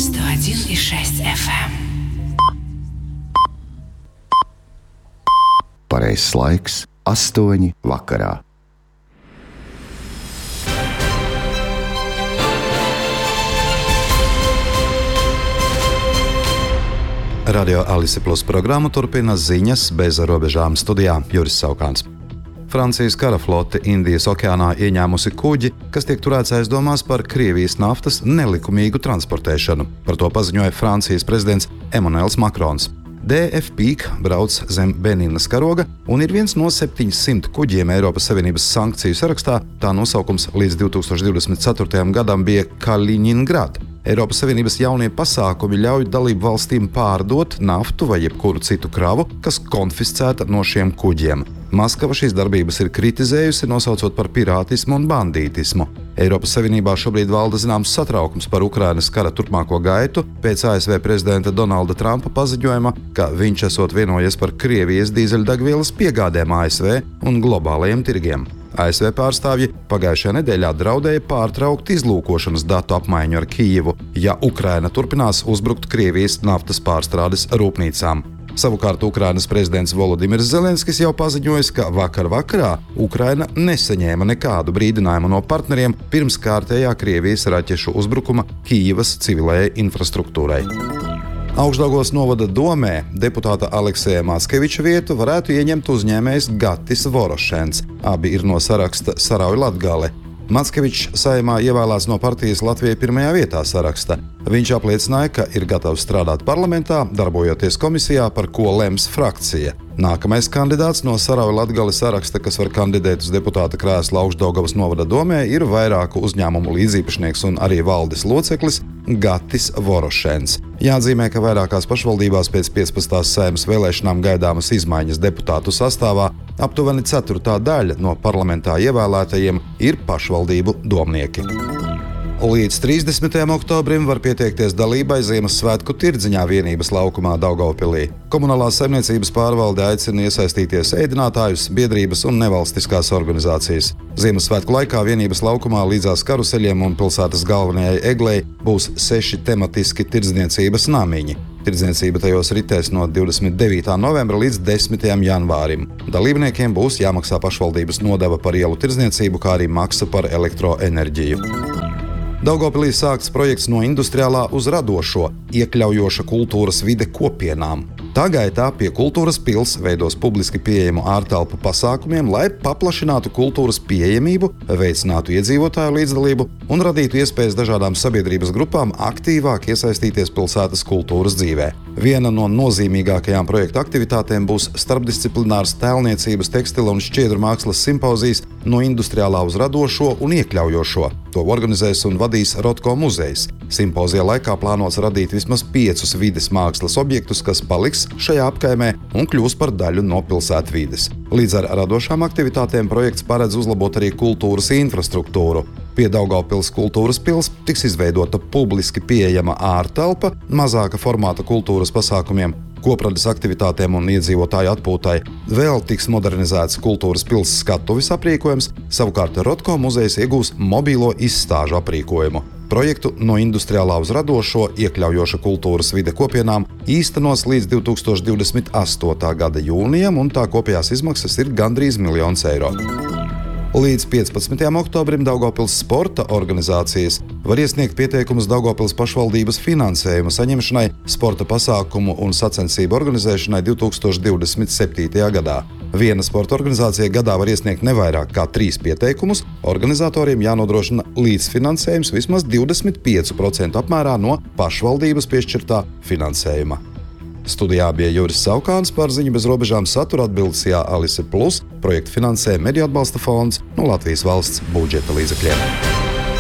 101,6 FM. Pareizs laiks - 8 vakarā. Radio Alise Plus programmu turpina ziņas bez robežām studijā Juris Saukāns. Francijas kara flote Indijas okeānā ieņēmusi kuģi, kas tiek turēts aizdomās par Krievijas naftas nelikumīgu transportēšanu. Par to paziņoja Francijas prezidents Emmanuels Macrons. DF Peak brauc zem Beninas karoga un ir viens no 700 kuģiem Eiropas Savienības sankciju sarakstā. Tā nosaukums līdz 2024. gadam bija Kaliningrad. Eiropas Savienības jaunie pasākumi ļauj dalību valstīm pārdot naftu vai jebkuru citu kravu, kas konfiscēta no šiem kuģiem. Maskava šīs darbības ir kritizējusi, nosaucot par pirātismu un bandītismu. Eiropas Savienībā šobrīd valda zināms satraukums par Ukrainas kara turpmāko gaitu pēc ASV prezidenta Donalda Trumpa paziņojuma, ka viņš esot vienojies par Krievijas dīzeļdegvielas piegādēm ASV un globālajiem tirgiem. ASV pārstāvji pagājušajā nedēļā draudēja pārtraukt izlūkošanas datu apmaiņu ar Kijivu, ja Ukraina turpinās uzbrukt Krievijas naftas pārstrādes rūpnīcām. Savukārt Ukrainas prezidents Volodimirs Zelenskis jau paziņojis, ka vakar vakarā Ukraina nesaņēma nekādu brīdinājumu no partneriem pirms kārtējā Krievijas raķešu uzbrukuma Kijivas civilējai infrastruktūrai. Augšdaugavas novada domē deputāta Alekseja Mackeviča vietu varētu ieņemt uzņēmējs Gatis Vorošens. Abi ir no saraksta Sarauj Latgale. Mackevičs Saeimā ievēlēts no partijas Latvijai pirmajā vietā saraksta. Viņš apliecināja, ka ir gatavs strādāt parlamentā, darbojoties komisijā, par ko lems frakcija. Nākamais kandidāts no Sarauj Latgales saraksta, kas var kandidēt uz deputāta krēslu Augšdaugavas novada domē, ir vairāku uzņēmumu līdzīpašnieks un arī valdes loceklis Gatis Vorošens. Jāatzīmē, ka vairākās pašvaldībās pēc 15. Saeimas vēlēšanām gaidāmas izmaiņas deputātu sastāvā. Aptuveni ceturtā daļa no parlamentā ievēlētajiem ir pašvaldību domnieki. Līdz 30. oktobrim var pieteikties dalībai Ziemassvētku tirdziņā vienības laukumā Daugavpilī. Komunālās saimniecības pārvalde aicina iesaistīties ēdinātājus, biedrības un nevalstiskās organizācijas. Ziemassvētku laikā vienības laukumā līdzās karuseļiem un pilsētas galvenajai eglei būs 6 tematiski tirdzniecības namiņi. Tirdzniecība tajos ritēs no 29. novembra līdz 10. janvārim. Dalībniekiem būs jāmaksā pašvaldības nodeva par ielu tirdzniecību, kā arī maksa par elektroenerģiju. Daugavpilī sākts projekts no industriālā uz radošo, iekļaujoša kultūras vide kopienām. Tā gaitā pie kultūras pils veidos publiski pieejamu ārtelpu pasākumiem, lai paplašinātu kultūras pieejamību, veicinātu iedzīvotāju līdzdalību un radītu iespējas dažādām sabiedrības grupām aktīvāk iesaistīties pilsētas kultūras dzīvē. Viena no nozīmīgākajām projekta aktivitātēm būs starpdisciplinārs tēlniecības, tekstila un šķiedru mākslas simpozijas no industriālā uz radošo un iekļaujošo. To organizēs un vadīs Rotko muzejs. Simpozija laikā plānots radīt vismaz 5 vides mākslas objektus, kas paliks šajā apkaimē un kļūs par daļu no pilsētvides. Līdz ar radošām aktivitātēm projekts paredz uzlabot arī kultūras infrastruktūru. Pie Daugavpils kultūras pils tiks izveidota publiski pieejama ārtelpa, mazāka formāta kultūras pasākumiem, koprades aktivitātēm un iedzīvotāju atpūtai. Vēl tiks modernizēts kultūras pils skatuves aprīkojums, savukārt Rotko muzejs iegūs mobīlo izstāžu aprīkojumu. Projektu no industriālā uz radošo, iekļaujoša kultūras vide kopienām īstenos līdz 2028. gada jūnijam, un tā kopējās izmaksas ir gandrīz 1 miljons eiro. Līdz 15. oktobrim Daugavpils sporta organizācijas var iesniegt pieteikumus Daugavpils pašvaldības finansējuma saņemšanai, sporta pasākumu un sacensību organizēšanai 2027. gadā. Viena sporta organizācija gadā var iesniegt nevairāk kā 3 pieteikumus, organizatoriem jānodrošina līdzfinansējums vismaz 25% apmērā no pašvaldības piešķirtā finansējuma. Studijā bija Juris Saukāns, par ziņu bez robežām satura atbildes Alise Plus, projektu finansē Mediju atbalsta fonds no Latvijas valsts budžeta līdzekļiem.